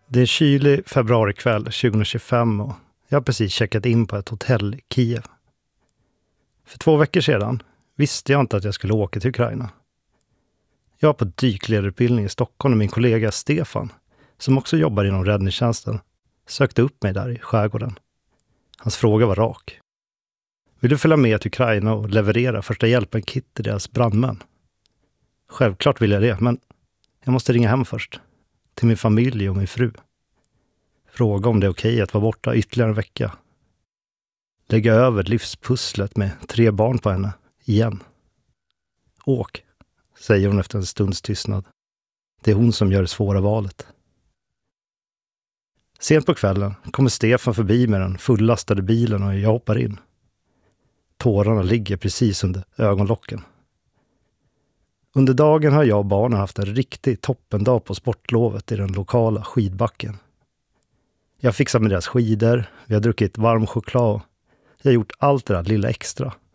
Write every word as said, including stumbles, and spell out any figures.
Det är kylig februarikväll tjugohundratjugofem och jag har precis checkat in på ett hotell i Kiev. För två veckor sedan visste jag inte att jag skulle åka till Ukraina. Jag var på dykledarutbildning i Stockholm och min kollega Stefan, som också jobbar inom räddningstjänsten, sökte upp mig där i skärgården. Hans fråga var rak. Vill du följa med till Ukraina och leverera första hjälpen-kit till deras brandmän? Självklart vill jag det, men jag måste ringa hem först. Till min familj och min fru. Fråga om det är okej att vara borta ytterligare en vecka. Lägga över livspusslet med tre barn på henne, igen. Åk, säger hon efter en stunds tystnad. Det är hon som gör det svåra valet. Sent på kvällen kommer Stefan förbi med den fullastade bilen och jag hoppar in. Tårarna ligger precis under ögonlocken. Under dagen har jag och barnen haft en riktig toppendag på sportlovet i den lokala skidbacken. Jag fixar med deras skidor, vi har druckit varm choklad och jag har gjort allt det där lilla extra